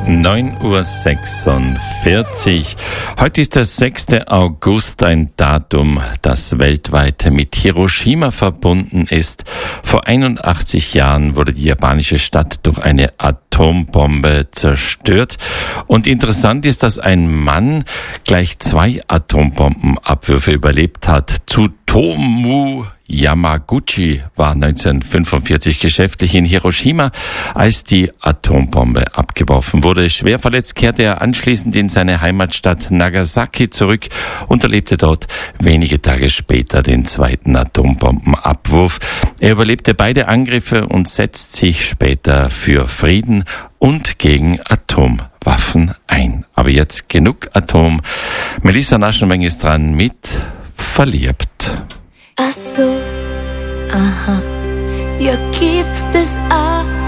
9:46 Uhr. Heute ist der 6. August, ein Datum, das weltweit mit Hiroshima verbunden ist. Vor 81 Jahren wurde die japanische Stadt durch eine Atombombe zerstört. Und interessant ist, dass ein Mann gleich 2 Atombombenabwürfe überlebt hat. Tsutomu Yamaguchi war 1945 geschäftlich in Hiroshima, als die Atombombe abgeworfen wurde. Schwer verletzt kehrte er anschließend in seine Heimatstadt Nagasaki zurück und erlebte dort wenige Tage später den 2. Atombombenabwurf. Er überlebte beide Angriffe und setzt sich später für Frieden und gegen Atomwaffen ein. Aber jetzt genug Atom. Melissa Naschenweng ist dran mit Verliebt. Ach so, aha, ja gibt's das auch.